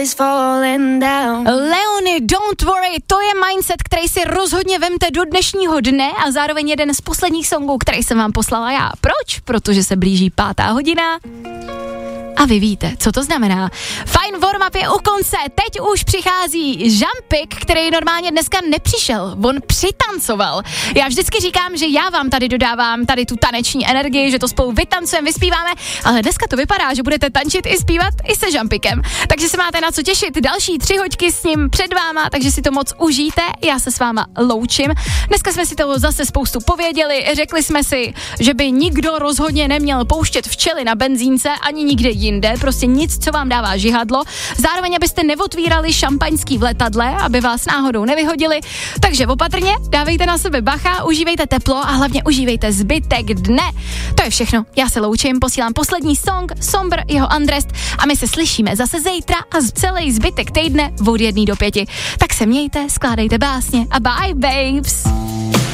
Leony, don't worry, to je mindset, který si rozhodně vemte do dnešního dne a zároveň jeden z posledních songů, který jsem vám poslala já. Proč? Protože se blíží 5. hodina. A vy víte, co to znamená. Fajn warm-up je u konce, teď už přichází Žampik, který normálně dneska nepřišel, on přitancoval. Já vždycky říkám, že já vám tady dodávám tady tu taneční energii, že to spolu vytancujeme, vyspíváme, ale dneska to vypadá, že budete tančit i zpívat i se Žampikem. Takže se máte na co těšit, další 3 hoďky s ním před váma, takže si to moc užijte, já se s váma loučím. Dneska jsme si toho zase spoustu pověděli, řekli jsme si, že by nikdo rozhodně neměl pouštět včely na benzínce ani nikde jinde, prostě nic, co vám dává žihadlo. Zároveň, abyste neotvírali šampaňský v letadle, aby vás náhodou nevyhodili. Takže opatrně, dávejte na sebe bacha, užívejte teplo a hlavně užívejte zbytek dne. To je všechno. Já se loučím, posílám poslední song, Sombr, jeho Undressed a my se slyšíme zase zítra a celý zbytek týdne od 1 do 5. Tak se mějte, skládejte básně a bye babes.